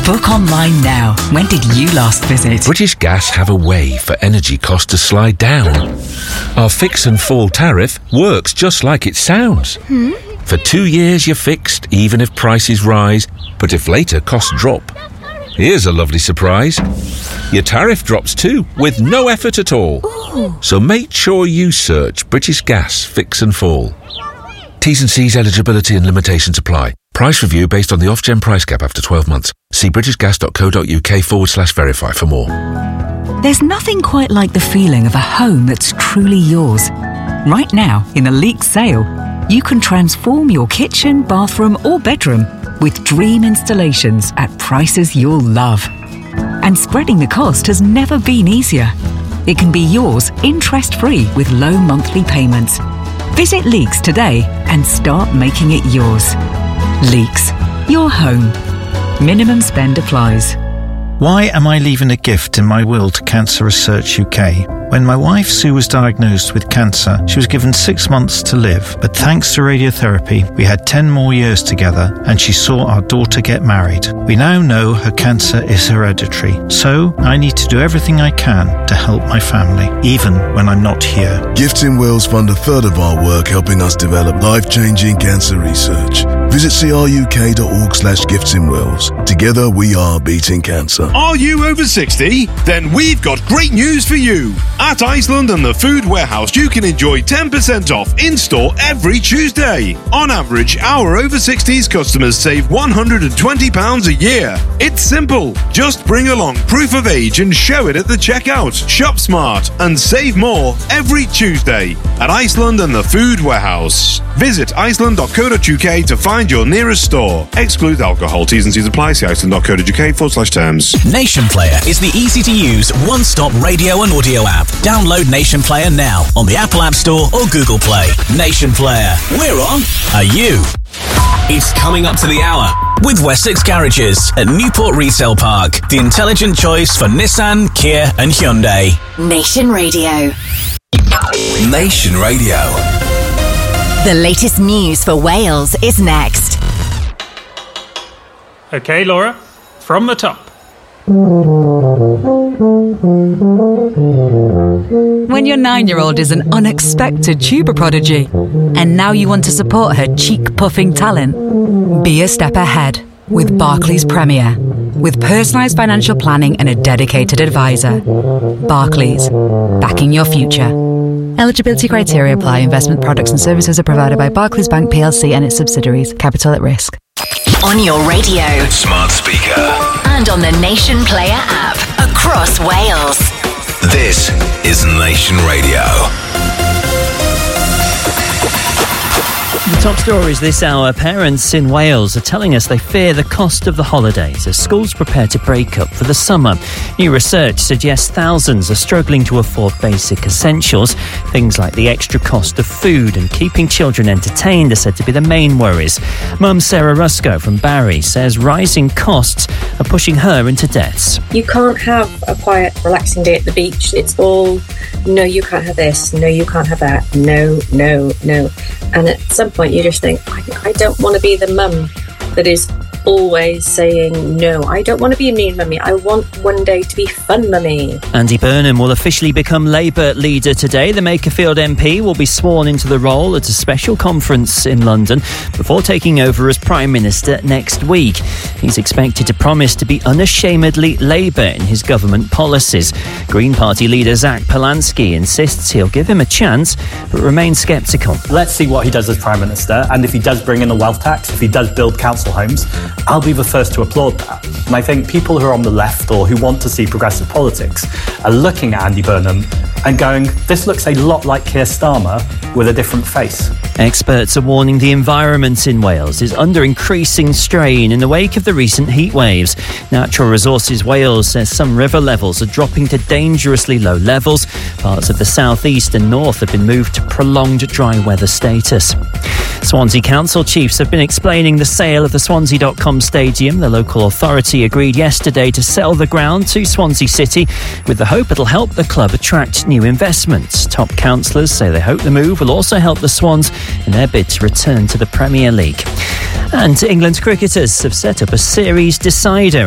Book online now. When did you last visit? British Gas have a way for energy costs to slide down. Our fix and fall tariff works just like it sounds. For 2 years you're fixed, even if prices rise, but if later costs drop. Here's a lovely surprise. Your tariff drops too, with no effort at all. Ooh. So make sure you search British Gas Fix and Fall. T's and C's, eligibility and limitations apply. Price review based on the Ofgem price cap after 12 months. See britishgas.co.uk/verify for more. There's nothing quite like the feeling of a home that's truly yours. Right now, in a Leek sale, you can transform your kitchen, bathroom or bedroom with dream installations at prices you'll love. And spreading the cost has never been easier. It can be yours interest-free with low monthly payments. Visit Leeks today and start making it yours. Leeks, your home. Minimum spend applies. Why am I leaving a gift in my will to Cancer Research UK? When my wife Sue was diagnosed with cancer, she was given 6 months to live. But thanks to radiotherapy, we had 10 more years together and she saw our daughter get married. We now know her cancer is hereditary, so I need to do everything I can to help my family, even when I'm not here. Gifts in Wills fund a third of our work helping us develop life-changing cancer research. Visit cruk.org/giftsinwills. Together we are beating cancer. Are you over 60? Then we've got great news for you. At Iceland and the Food Warehouse, you can enjoy 10% off in-store every Tuesday. On average, our over 60s customers save £120 a year. It's simple. Just bring along proof of age and show it at the checkout. Shop smart and save more every Tuesday at Iceland and the Food Warehouse. Visit iceland.co.uk to find your nearest store. Exclude alcohol. T's and C's apply. See iceland.co.uk/terms. Nation Player is the easy-to-use, one-stop radio and audio app. Download Nation Player now on the Apple App Store or Google Play. Nation Player. We're on. Are you? It's coming up to the hour with Wessex Garages at Newport Retail Park. The intelligent choice for Nissan, Kia and Hyundai. Nation Radio. Nation Radio. The latest news for Wales is next. OK, Laura, from the top. When your 9-year-old is an unexpected tuber prodigy, and now you want to support her cheek-puffing talent, be a step ahead with Barclays Premier. With personalised financial planning and a dedicated advisor. Barclays, backing your future. Eligibility criteria apply. Investment products and services are provided by Barclays Bank PLC and its subsidiaries. Capital at risk. On your radio. Smart speaker. And on the Nation Player app. Across Wales. This is Nation Radio. The top stories this hour. Parents in Wales are telling us they fear the cost of the holidays as schools prepare to break up for the summer. New research suggests thousands are struggling to afford basic essentials. Things like the extra cost of food and keeping children entertained are said to be the main worries. Mum Sarah Rusco from Barry says rising costs are pushing her into debts. You can't have a quiet, relaxing day at the beach. It's all, no, you can't have this, no, you can't have that, no, no, no. And at some point you just think, I don't want to be the mum that is always saying no. I don't want to be a mean mummy. I want one day to be fun mummy. Andy Burnham will officially become Labour leader today. The Makerfield MP will be sworn into the role at a special conference in London before taking over as Prime Minister next week. He's expected to promise to be unashamedly Labour in his government policies. Green Party leader Zach Polanski insists he'll give him a chance, but remains sceptical. Let's see what he does as Prime Minister, and if he does bring in the wealth tax, if he does build council homes, I'll be the first to applaud that. And I think people who are on the left or who want to see progressive politics are looking at Andy Burnham and going, this looks a lot like Keir Starmer with a different face. Experts are warning the environment in Wales is under increasing strain in the wake of the recent heat waves. Natural Resources Wales says some river levels are dropping to dangerously low levels. Parts of the southeast and north have been moved to prolonged dry weather status. Swansea Council chiefs have been explaining the sale of the Swansea.com stadium. The local authority agreed yesterday to sell the ground to Swansea City with the hope it'll help the club attract new investments. Top councillors say they hope the move will also help the Swans in their bid to return to the Premier League. And England's cricketers have set up a series decider